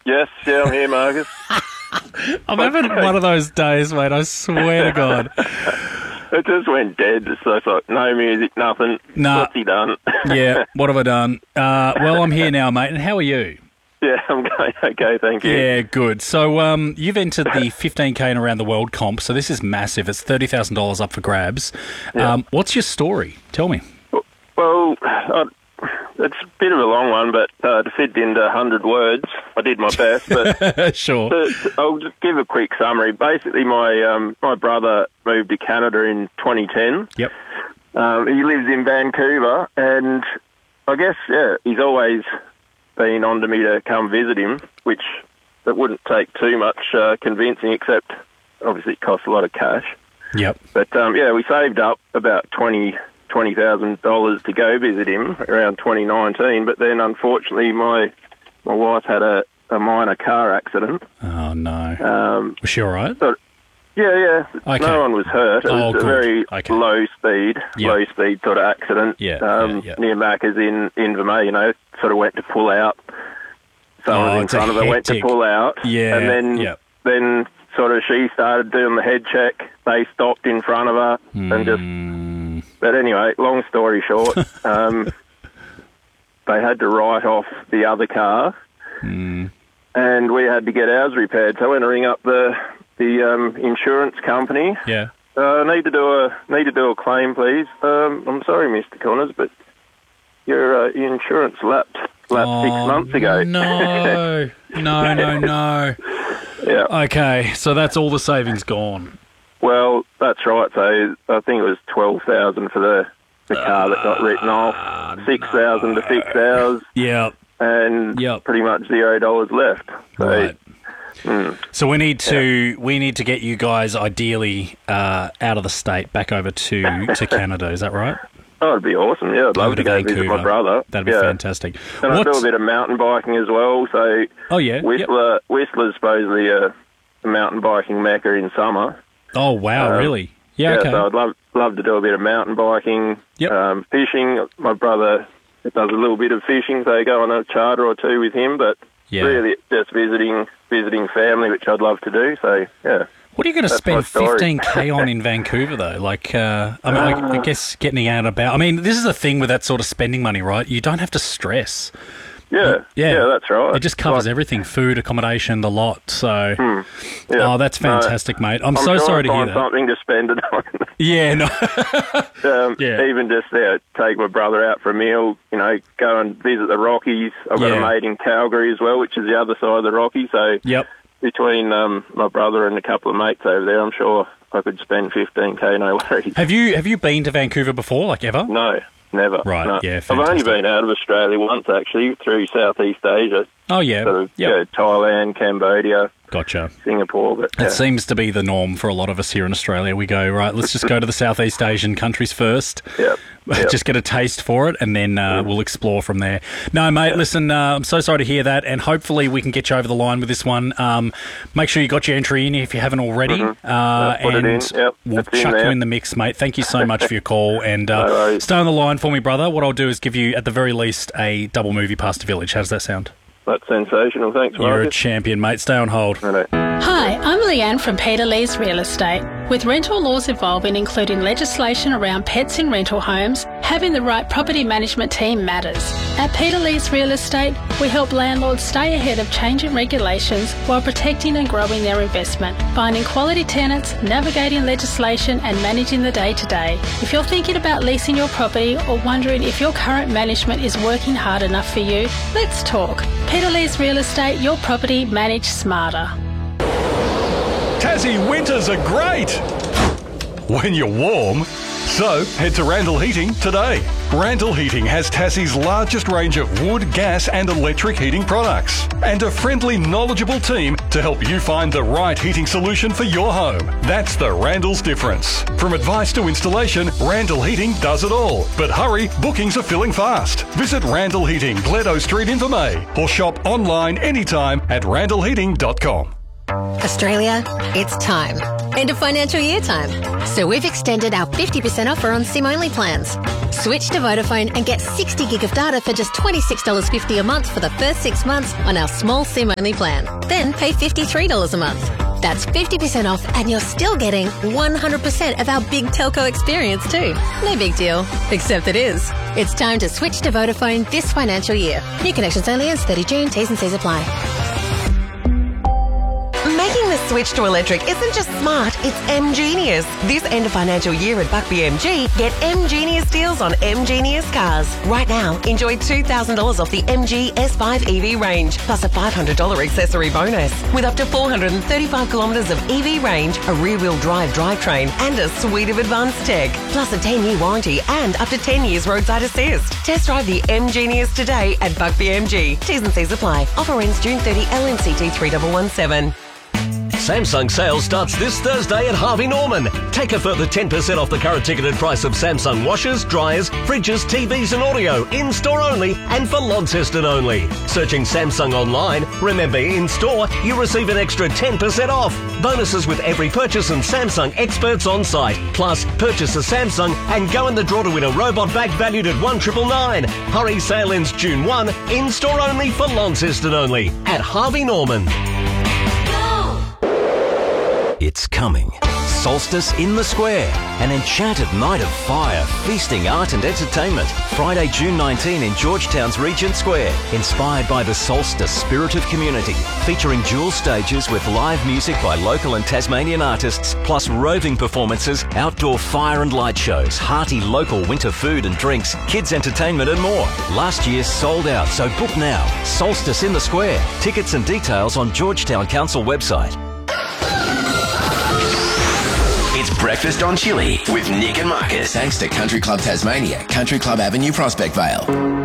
Yes, yeah, I'm here, Marcus. I'm having one of those days, mate. I swear to God. It just went dead. So it's like, no music, nothing. Nah. What's he done? Yeah, what have I done? Well, I'm here now, mate. And how are you? Yeah, I'm going okay, thank you. Yeah, good. So you've entered the 15K and Around the World comp, so this is massive. It's $30,000 up for grabs. Yeah. What's your story? Tell me. Well, it's a bit of a long one, but to fit into 100 words, I did my best. But Sure. I'll just give a quick summary. Basically, my brother moved to Canada in 2010. Yep. He lives in Vancouver, and I guess, yeah, he's always been on to me to come visit him, which it wouldn't take too much convincing, except obviously it costs a lot of cash. Yep. But, yeah, we saved up about $20,000 to go visit him around 2019, but then unfortunately my wife had a minor car accident. Oh, no. Was she all right? So, yeah. Okay. No one was hurt. It was good. a very Okay. low speed sort of accident. Yeah. Near Macca's in Invermay, sort of went to pull out. Someone in it's a front of her went to hectic- pull out. Yeah, And then sort of she started doing the head check. They stopped in front of her and just... But anyway, long story short, they had to write off the other car and we had to get ours repaired. So I went to ring up the insurance company. Yeah. Need to do a claim, please. I'm sorry, Mr. Connors, but your insurance lapsed 6 months ago. No. No. Yeah. Okay, so that's all the savings gone. Well, that's right. So I think it was $12,000 for the car that got written off, $6,000 to fix ours, Yeah. and pretty much $0 left. So, Right. So we need to get you guys ideally out of the state back over to Canada. Is that right? Oh, it'd be awesome. Yeah, I'd love to go visit my brother. That'd be fantastic. And I do a bit of mountain biking as well. So Whistler's supposedly a mountain biking mecca in summer. Oh wow, really? Yeah. Okay. So I'd love to do a bit of mountain biking. Yep. Fishing. My brother does a little bit of fishing, so I go on a charter or two with him. But really, just visiting family, which I'd love to do. So yeah. What are you going to spend 15K on in Vancouver, though? Like, I guess getting out and about. I mean, this is the thing with that sort of spending money, right? You don't have to stress. Yeah, that's right. It just covers everything, food, accommodation, the lot. So, oh, that's fantastic, mate. I'm so sorry to hear that. Something to spend it on. Yeah, no. Even just take my brother out for a meal, go and visit the Rockies. I've got a mate in Calgary as well, which is the other side of the Rockies. So, between my brother and a couple of mates over there, I'm sure I could spend 15K, no worries. Have you been to Vancouver before, like ever? No, never. Right, no. yeah, fantastic. I've only been out of Australia once, actually, through Southeast Asia. Oh, yeah. Sort of, Thailand, Cambodia. Gotcha. Singapore. But, It seems to be the norm for a lot of us here in Australia. We go, right, let's just go to the Southeast Asian countries first. Yep. Just get a taste for it, and then we'll explore from there. No, mate, listen, I'm so sorry to hear that, and hopefully we can get you over the line with this one. Make sure you got your entry in if you haven't already, and we'll chuck you in the mix, mate. Thank you so much for your call, and stay on the line for me, brother. What I'll do is give you, at the very least, a double movie pass to Village. How does that sound? That's sensational. Thanks, Marcus. You're a champion, mate. Stay on hold. Hi, I'm Leanne from Peter Lee's Real Estate. With rental laws evolving, including legislation around pets in rental homes, having the right property management team matters. At Peter Lee's Real Estate, we help landlords stay ahead of changing regulations while protecting and growing their investment, finding quality tenants, navigating legislation and managing the day-to-day. If you're thinking about leasing your property or wondering if your current management is working hard enough for you, let's talk. Peter Lee's Real Estate, your property managed smarter. Tassie winters are great when you're warm. So head to Randall Heating today. Randall Heating has Tassie's largest range of wood, gas and electric heating products and a friendly, knowledgeable team to help you find the right heating solution for your home. That's the Randall's difference. From advice to installation, Randall Heating does it all. But hurry, bookings are filling fast. Visit Randall Heating, Gledo Street, Invermay, or shop online anytime at randallheating.com. Australia, it's time. end of financial year time. So we've extended our 50% offer on SIM-only plans. Switch to Vodafone and get 60 gig of data for just $26.50 a month for the first 6 months on our small SIM-only plan. Then pay $53 a month. That's 50% off and you're still getting 100% of our big telco experience too. No big deal, except it is. It's time to switch to Vodafone this financial year. New connections only ends 30 June. T's and C's apply. Making the switch to electric isn't just smart, it's M-Genius. This end of financial year at Buck BMG, get M-Genius deals on M-Genius cars. Right now, enjoy $2,000 off the MG S5 EV range, plus a $500 accessory bonus. With up to 435 kilometres of EV range, a rear-wheel drive drivetrain, and a suite of advanced tech, plus a 10-year warranty and up to 10 years roadside assist. Test drive the M-Genius today at Buck BMG. T's and C's apply. Offer ends June 30, LNCT 3117. Samsung sale starts this Thursday at Harvey Norman. Take a further 10% off the current ticketed price of Samsung washers, dryers, fridges, TVs and audio, in-store only and for Launceston only. Searching Samsung online, remember in-store you receive an extra 10% off. Bonuses with every purchase and Samsung experts on site. Plus, purchase a Samsung and go in the draw to win a robot bag valued at $1,999. Hurry, sale ends June 1, in-store only for Launceston only at Harvey Norman. It's coming. Solstice in the Square. An enchanted night of fire, feasting, art and entertainment. Friday, June 19 in Georgetown's Regent Square. Inspired by the Solstice spirit of community. Featuring dual stages with live music by local and Tasmanian artists, plus roving performances, outdoor fire and light shows, hearty local winter food and drinks, kids entertainment and more. Last year sold out, so book now. Solstice in the Square. Tickets and details on Georgetown Council website. It's Breakfast on Chili with Nick and Marcus. Thanks to Country Club Tasmania, Country Club Avenue, Prospect Vale.